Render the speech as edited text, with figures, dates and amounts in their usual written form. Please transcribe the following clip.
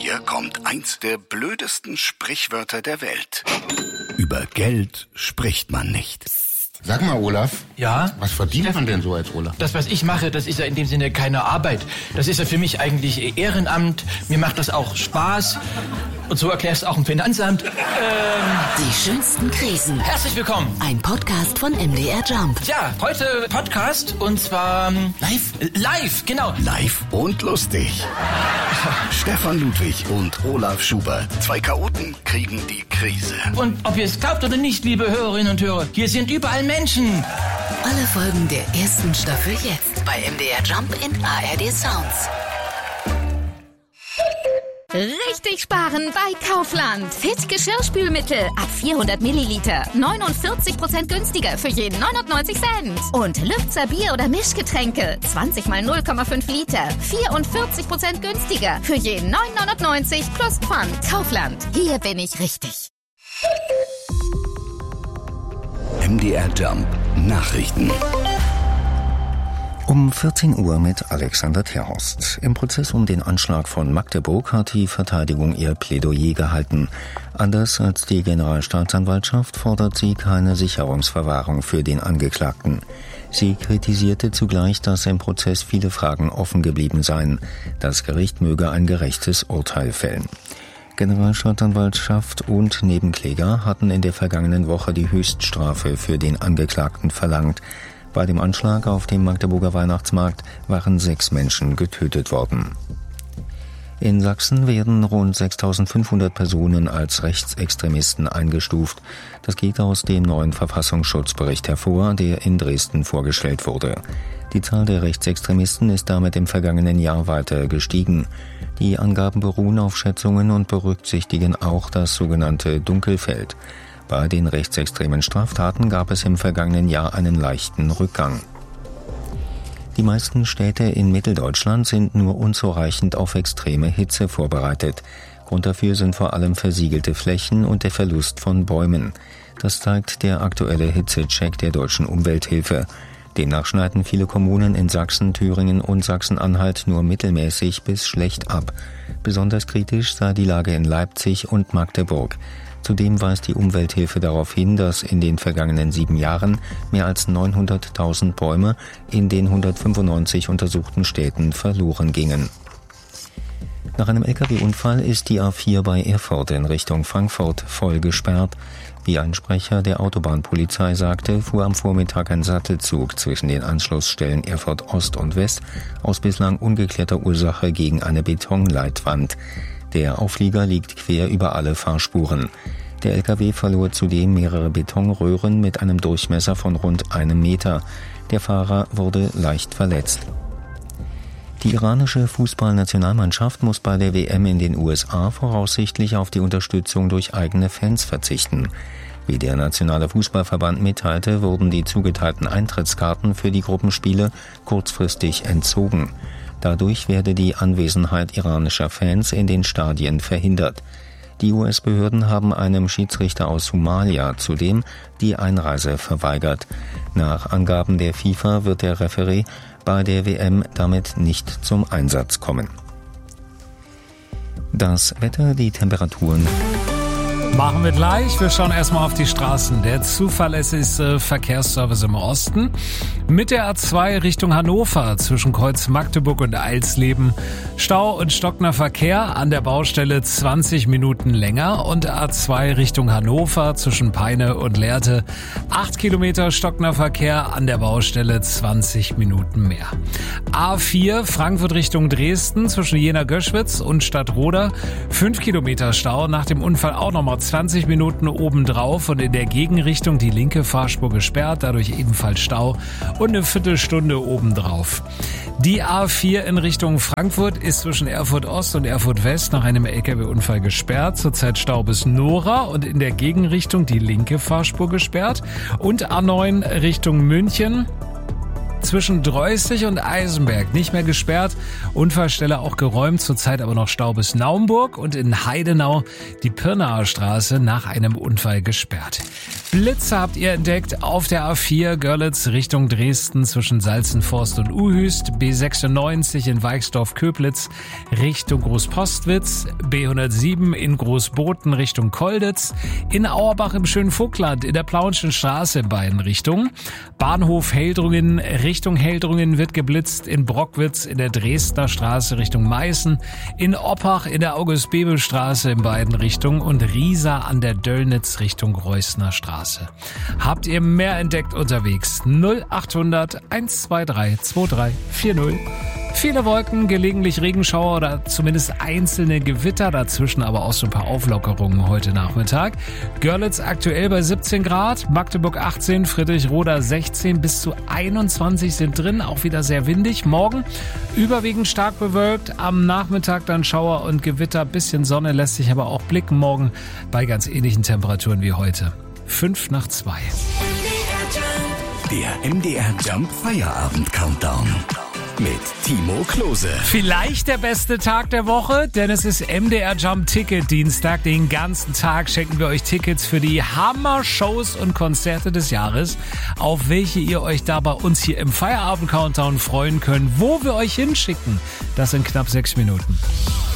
Hier kommt eins der blödesten Sprichwörter der Welt. Über Geld spricht man nicht. Sag mal, Olaf. Ja? Was verdient man denn so als Olaf? Das, was ich mache, das ist ja in dem Sinne keine Arbeit. Das ist ja für mich eigentlich Ehrenamt. Mir macht das auch Spaß. Und so erklärst du auch im Finanzamt. Die schönsten Krisen. Herzlich willkommen. Ein Podcast von MDR Jump. Ja, heute Podcast und zwar... Live? Live, genau. Live und lustig. Stefan Ludwig und Olaf Schubert. Zwei Chaoten kriegen die Krise. Und ob ihr es glaubt oder nicht, liebe Hörerinnen und Hörer, hier sind überall Menschen. Alle Folgen der ersten Staffel jetzt bei MDR Jump in ARD Sounds. Richtig sparen bei Kaufland. Fit Geschirrspülmittel ab 400 Milliliter. 49% günstiger für jeden 99 Cent. Und Lübzer Bier- oder Mischgetränke. 20 mal 0,5 Liter. 44% günstiger für jeden 9,99 plus Pfand. Kaufland. Hier bin ich richtig. MDR Jump Nachrichten. Um 14 Uhr mit Alexander Terhorst. Im Prozess um den Anschlag von Magdeburg hat die Verteidigung ihr Plädoyer gehalten. Anders als die Generalstaatsanwaltschaft fordert sie keine Sicherungsverwahrung für den Angeklagten. Sie kritisierte zugleich, dass im Prozess viele Fragen offen geblieben seien. Das Gericht möge ein gerechtes Urteil fällen. Generalstaatsanwaltschaft und Nebenkläger hatten in der vergangenen Woche die Höchststrafe für den Angeklagten verlangt. Bei dem Anschlag auf dem Magdeburger Weihnachtsmarkt waren 6 Menschen getötet worden. In Sachsen werden rund 6.500 Personen als Rechtsextremisten eingestuft. Das geht aus dem neuen Verfassungsschutzbericht hervor, der in Dresden vorgestellt wurde. Die Zahl der Rechtsextremisten ist damit im vergangenen Jahr weiter gestiegen. Die Angaben beruhen auf Schätzungen und berücksichtigen auch das sogenannte Dunkelfeld. Bei den rechtsextremen Straftaten gab es im vergangenen Jahr einen leichten Rückgang. Die meisten Städte in Mitteldeutschland sind nur unzureichend auf extreme Hitze vorbereitet. Grund dafür sind vor allem versiegelte Flächen und der Verlust von Bäumen. Das zeigt der aktuelle Hitzecheck der Deutschen Umwelthilfe. Demnach schneiden viele Kommunen in Sachsen, Thüringen und Sachsen-Anhalt nur mittelmäßig bis schlecht ab. Besonders kritisch sei die Lage in Leipzig und Magdeburg. Zudem weist die Umwelthilfe darauf hin, dass in den vergangenen 7 Jahren mehr als 900.000 Bäume in den 195 untersuchten Städten verloren gingen. Nach einem Lkw-Unfall ist die A4 bei Erfurt in Richtung Frankfurt voll gesperrt. Wie ein Sprecher der Autobahnpolizei sagte, fuhr am Vormittag ein Sattelzug zwischen den Anschlussstellen Erfurt Ost und West aus bislang ungeklärter Ursache gegen eine Betonleitwand. Der Auflieger liegt quer über alle Fahrspuren. Der LKW verlor zudem mehrere Betonröhren mit einem Durchmesser von rund 1 Meter. Der Fahrer wurde leicht verletzt. Die iranische Fußballnationalmannschaft muss bei der WM in den USA voraussichtlich auf die Unterstützung durch eigene Fans verzichten. Wie der Nationale Fußballverband mitteilte, wurden die zugeteilten Eintrittskarten für die Gruppenspiele kurzfristig entzogen. Dadurch werde die Anwesenheit iranischer Fans in den Stadien verhindert. Die US-Behörden haben einem Schiedsrichter aus Somalia zudem die Einreise verweigert. Nach Angaben der FIFA wird der Referee bei der WM damit nicht zum Einsatz kommen. Das Wetter, die Temperaturen... Machen wir gleich. Wir schauen erstmal auf die Straßen. Der zuverlässigste Verkehrsservice im Osten. Mit der A2 Richtung Hannover zwischen Kreuz Magdeburg und Eilsleben. Stau und stockender Verkehr an der Baustelle 20 Minuten länger. Und A2 Richtung Hannover zwischen Peine und Lehrte. 8 Kilometer stockender Verkehr an der Baustelle 20 Minuten mehr. A4 Frankfurt Richtung Dresden zwischen Jena-Göschwitz und Stadtroda. 5 Kilometer Stau. Nach dem Unfall auch nochmal 20 Minuten obendrauf und in der Gegenrichtung die linke Fahrspur gesperrt, dadurch ebenfalls Stau und eine Viertelstunde obendrauf. Die A4 in Richtung Frankfurt ist zwischen Erfurt Ost und Erfurt West nach einem LKW-Unfall gesperrt, zurzeit Stau bis Nora und in der Gegenrichtung die linke Fahrspur gesperrt und A9 Richtung München. zwischen Dreußig und Eisenberg nicht mehr gesperrt. Unfallstelle auch geräumt, zurzeit aber noch Stau bis Naumburg und in Heidenau die Pirnaer Straße nach einem Unfall gesperrt. Blitze habt ihr entdeckt auf der A4 Görlitz Richtung Dresden zwischen Salzenforst und Uhüst, B96 in Weixdorf-Köblitz Richtung Großpostwitz, B107 in Großboten Richtung Kolditz, in Auerbach im schönen Vogtland in der Plaunschen Straße in beiden Richtungen, Bahnhof Heldrungen Richtung Heldrungen wird geblitzt, in Brockwitz in der Dresdner Straße Richtung Meißen, in Oppach in der August-Bebel-Straße in beiden Richtungen und Riesa an der Döllnitz Richtung Reusner Straße. Habt ihr mehr entdeckt unterwegs? 0800 123 2340. Viele Wolken, gelegentlich Regenschauer oder zumindest einzelne Gewitter, dazwischen aber auch so ein paar Auflockerungen heute Nachmittag. Görlitz aktuell bei 17 Grad, Magdeburg 18, Friedrichroda 16, bis zu 21 sind drin, auch wieder sehr windig. Morgen überwiegend stark bewölkt, am Nachmittag dann Schauer und Gewitter, bisschen Sonne lässt sich aber auch blicken morgen bei ganz ähnlichen Temperaturen wie heute. 5:02. Der MDR Jump Feierabend Countdown mit Timo Klose. Vielleicht der beste Tag der Woche, denn es ist MDR Jump Ticket Dienstag. Den ganzen Tag schenken wir euch Tickets für die Hammer-Shows und Konzerte des Jahres, auf welche ihr euch da bei uns hier im Feierabend Countdown freuen könnt. Wo wir euch hinschicken, das in knapp 6 Minuten.